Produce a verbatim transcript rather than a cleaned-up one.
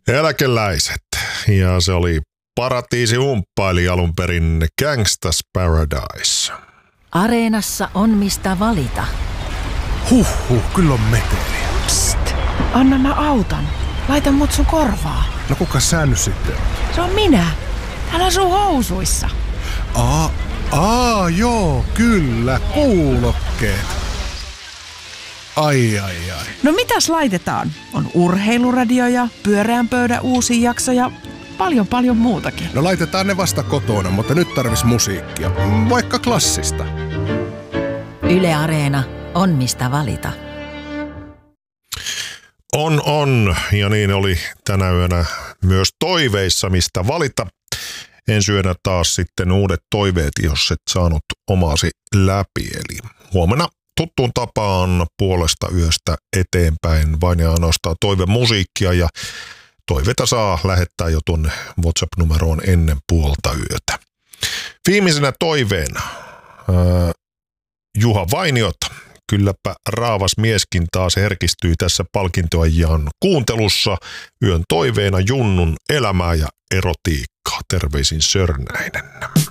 Eläkeläiset. Ja se oli Paratiisi humppaili alun perin Gangsta's Paradise. Areenassa on mistä valita. Huhhuh, kyllä on meteliä. Psst, anna mä autan. Laita mut sun korvaa. No kuka sä nyt sitten on? Se on minä. Täällä sun housuissa. Aa, aa, joo, kyllä, kuulokkeet. Ai, ai, ai. No mitäs laitetaan? On urheiluradio ja pyöreän pöydän uusi jakso ja paljon paljon muutakin. No laitetaan ne vasta kotona, mutta nyt tarvis musiikkia. Vaikka klassista. Yle Areena on mistä valita. On, on. Ja niin oli tänä yönä myös toiveissa mistä valita. Ensi yönä taas sitten uudet toiveet, jos et saanut omaasi läpi. Eli huomenna tuttuun tapaan puolesta yöstä eteenpäin vain ja ainoastaan toivemusiikkia ja toiveita saa lähettää jo tuonne WhatsApp-numeroon ennen puolta yötä. Viimeisenä toiveena ää, Juha Vainiota. Kylläpä raavas mieskin taas herkistyy tässä palkintoajan kuuntelussa. Yön toiveena Junnun elämää ja erotiikkaa. Terveisin Sörnäinen.